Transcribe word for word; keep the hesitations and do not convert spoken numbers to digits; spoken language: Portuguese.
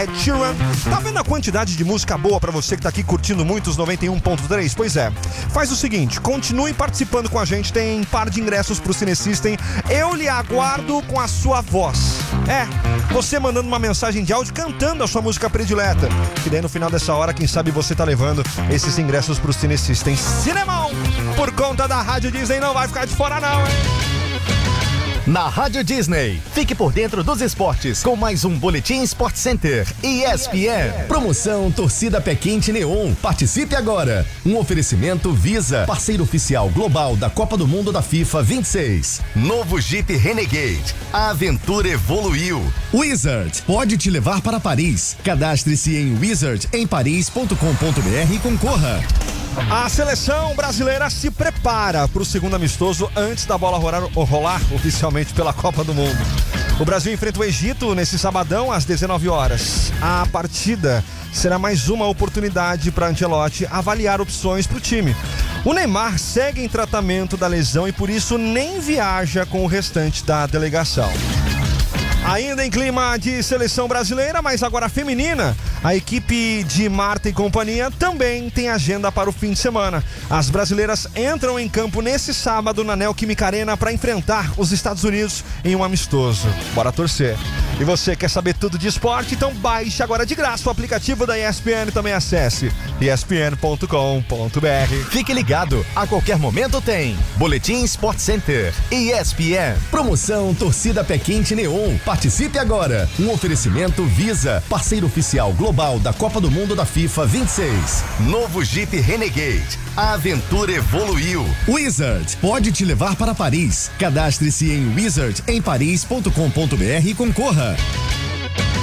Ed Sheeran. Tá vendo a quantidade de música boa pra você que tá aqui curtindo muito os noventa e um ponto três? Pois é, faz o seguinte, continue participando com a gente, tem par de ingressos pro Cine System. Eu lhe aguardo com a sua voz. É, você mandando uma mensagem de áudio cantando a sua música predileta. E daí no final dessa hora, quem sabe você tá levando esses ingressos pro Cine System. Cinemão, por conta da Rádio Disney, não vai ficar de fora não, hein? Na Rádio Disney, fique por dentro dos esportes com mais um Boletim Sport Center E S P N. Promoção Torcida Pé Quente Neon. Participe agora. Um oferecimento Visa, parceiro oficial global da Copa do Mundo da FIFA vinte e seis. Novo Jeep Renegade. A aventura evoluiu. Wizard pode te levar para Paris. Cadastre-se em wizard em paris ponto com ponto br e concorra. A seleção brasileira se prepara para o segundo amistoso antes da bola rolar, rolar oficialmente pela Copa do Mundo. O Brasil enfrenta o Egito nesse sabadão às dezenove horas. A partida será mais uma oportunidade para Ancelotti avaliar opções para o time. O Neymar segue em tratamento da lesão e por isso nem viaja com o restante da delegação. Ainda em clima de seleção brasileira, mas agora feminina, a equipe de Marta e companhia também tem agenda para o fim de semana. As brasileiras entram em campo nesse sábado na Neoquímica Arena para enfrentar os Estados Unidos em um amistoso. Bora torcer. E você quer saber tudo de esporte? Então baixe agora de graça o aplicativo da E S P N e também acesse E S P N ponto com ponto br. Fique ligado, a qualquer momento tem Boletim Sport Center E S P N. Promoção Torcida Pé Quente Neon. Participe agora. Um oferecimento Visa, parceiro oficial global da Copa do Mundo da FIFA vinte e seis. Novo Jeep Renegade. A aventura evoluiu. Wizard pode te levar para Paris. Cadastre-se em wizard em paris ponto com ponto br e concorra.